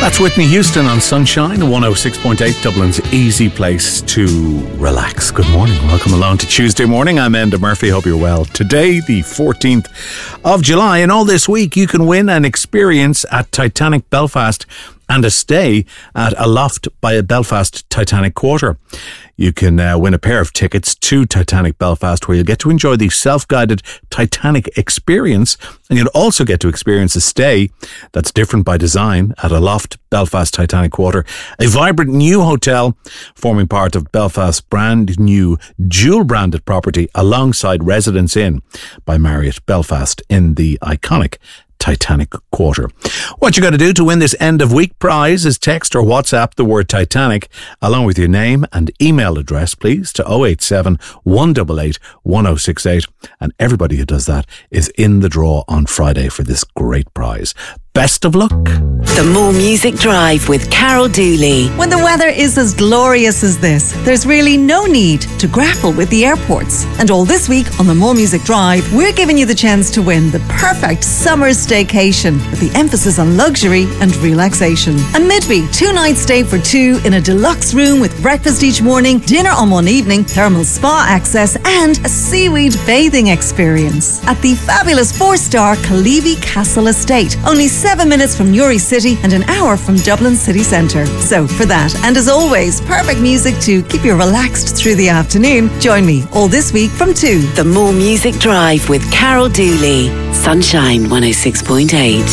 That's Whitney Houston on Sunshine, 106.8, Dublin's easy place to relax. Good morning. Welcome along to Tuesday morning. I'm Enda Murphy. Hope you're well. Today, the 14th of July, and all this week you can win an experience at Titanic Belfast and a stay at Aloft by a Belfast Titanic Quarter. You can win a pair of tickets to Titanic Belfast, where you'll get to enjoy the self-guided Titanic experience, and you'll also get to experience a stay that's different by design at Aloft Belfast Titanic Quarter, a vibrant new hotel forming part of Belfast's brand new dual-branded property alongside Residence Inn by Marriott Belfast in the iconic Titanic Quarter. What you got to do to win this end of week prize is text or WhatsApp the word Titanic along with your name and email address, please, to 087 188 1068, and everybody who does that is in the draw on Friday for this great prize. Best of luck. The More Music Drive with Carol Dooley. When the weather is as glorious as this, there's really no need to grapple with the airports. And all this week on the More Music Drive, we're giving you the chance to win the perfect summer staycation with the emphasis on luxury and relaxation. A midweek 2-night stay for two in a deluxe room with breakfast each morning, dinner on one evening, thermal spa access, and a seaweed bathing experience at the fabulous 4-star Kalivi Castle Estate. Only 7 minutes from Newry City and an hour from Dublin City Centre. So for that, and as always, perfect music to keep you relaxed through the afternoon, join me all this week from 2. The More Music Drive with Carol Dooley. Sunshine 106.8.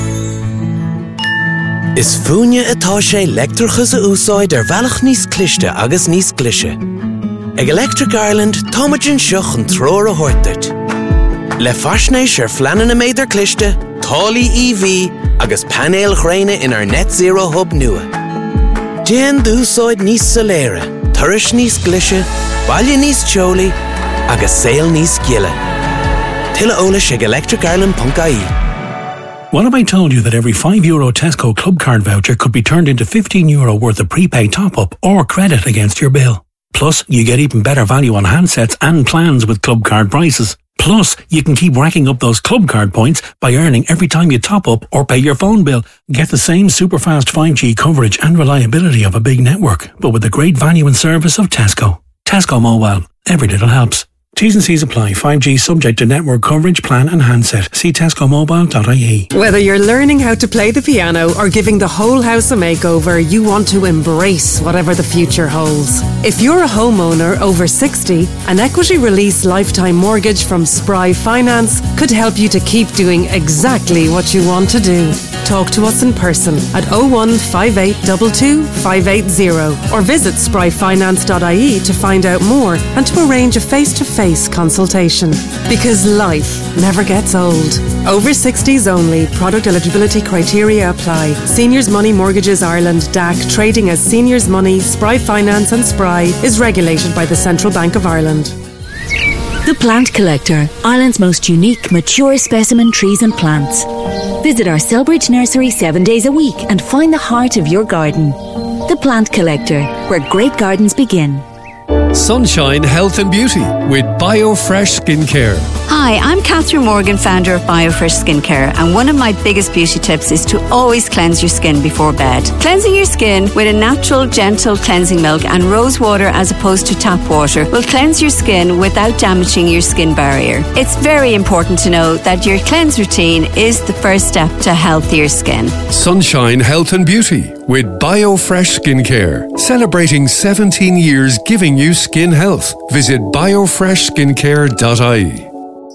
Is fúine atá sé leictreachas a úsáid bhealach níos cliste agus níos clise. Ag Electric Ireland, táimeann seach an tróir a thuirteart. Le faisnéis fleanan a méidir cliste, tálaí EV agus panéil chréine in our net zero hub nua. Déan dúsáid níos soléire, turais níos glise, baile níos teolaí agus saol níos giile. Tuilleadh eolais ag electricireland.ie. What if I told you that every €5 Tesco Club Card voucher could be turned into €15 worth of prepaid top-up or credit against your bill? Plus, you get even better value on handsets and plans with Club Card prices. Plus, you can keep racking up those Club Card points by earning every time you top up or pay your phone bill. Get the same super fast 5G coverage and reliability of a big network, but with the great value and service of Tesco. Tesco Mobile. Every little helps. T's and C's apply. 5G subject to network coverage, plan and handset. See tescomobile.ie. Whether you're learning how to play the piano or giving the whole house a makeover, you want to embrace whatever the future holds. If you're a homeowner over 60, an equity release lifetime mortgage from Spry Finance could help you to keep doing exactly what you want to do. Talk to us in person at 01 5822 580 or visit spryfinance.ie to find out more and to arrange a face-to-face consultation. Because life never gets old. Over 60s only. Product eligibility criteria apply. Seniors Money Mortgages Ireland DAC, trading as Seniors Money, Spry Finance and Spry, is regulated by the Central Bank of Ireland. The Plant Collector, Ireland's most unique, mature specimen trees and plants. Visit our Selbridge nursery 7 days a week and find the heart of your garden. The Plant Collector, where great gardens begin. Sunshine Health and Beauty with BioFresh Skincare. Hi, I'm Catherine Morgan, founder of BioFresh Skincare, and one of my biggest beauty tips is to always cleanse your skin before bed. Cleansing your skin with a natural, gentle cleansing milk and rose water as opposed to tap water will cleanse your skin without damaging your skin barrier. It's very important to know that your cleanse routine is the first step to healthier skin. Sunshine Health and Beauty with BioFresh Skincare, celebrating 17 years giving you skin health. Visit biofreshskincare.ie.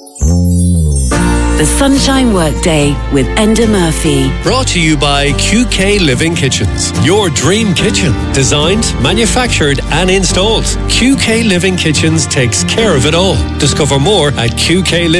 The Sunshine Workday with Enda Murphy. Brought to you by QK Living Kitchens. Your dream kitchen. Designed, manufactured and installed. QK Living Kitchens takes care of it all. Discover more at QK